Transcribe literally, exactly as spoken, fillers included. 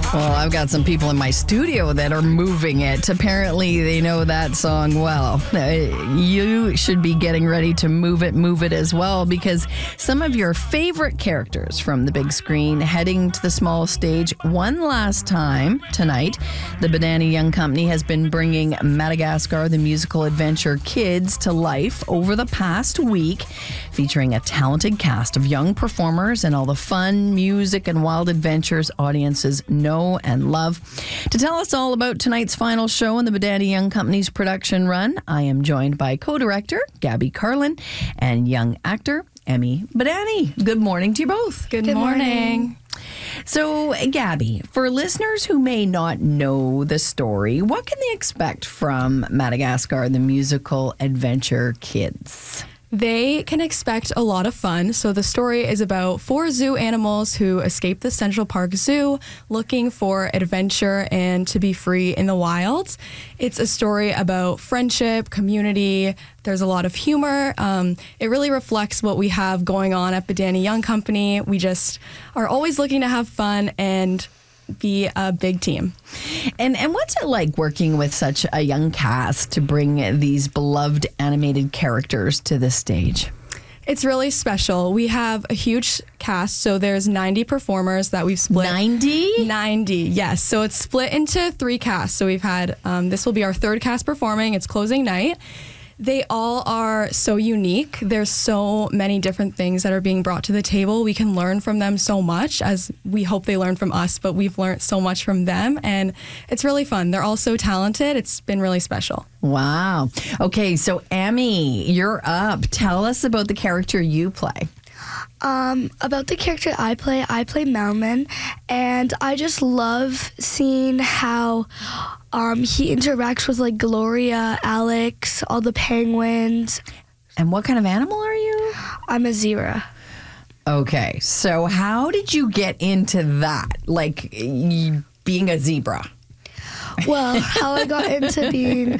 Well, I've got some people in my studio that are moving it. Apparently, they know that song well. Uh, you should be getting ready to move it, move it as well, because some of your favorite characters from the big screen heading to the small stage one last time tonight. The Banana Young Company has been bringing Madagascar, the musical adventure Kids to life over the past week, featuring a talented cast of young performers and all the fun, music, and wild adventures audiences know and love. To tell us all about tonight's final show in the Banana Young Company's production run, I am joined by co-director Gabby Carlin and young actor Emmy Badani. Good morning to you both. Good, Good morning. morning. So, Gabby, for listeners who may not know the story, what can they expect from Madagascar, the musical adventure Kids? They can expect a lot of fun. So the story is about four zoo animals who escape the Central Park Zoo looking for adventure and to be free in the wild. It's a story about friendship, community. There's a lot of humor. Um, it really reflects what we have going on at Banana Young Company. We just are always looking to have fun and be a big team. And and what's it like working with such a young cast to bring these beloved animated characters to the stage? It's really special. We have a huge cast, so there's ninety performers that we've split. ninety? ninety, yes. So it's split into three casts. So we've had, um, this will be our third cast performing. It's closing night. They all are so unique. There's so many different things that are being brought to the table. We can learn from them so much, as we hope they learn from us, but we've learned so much from them, and it's really fun. They're all so talented. It's been really special. Wow. Okay, so Emmy, you're up. Tell us about the character you play. Um, about the character I play, I play Melman, and I just love seeing how um, he interacts with like Gloria, Alex, all the penguins. And what kind of animal are you? I'm a zebra. Okay, so how did you get into that? Like y- being a zebra? Well, how I got into being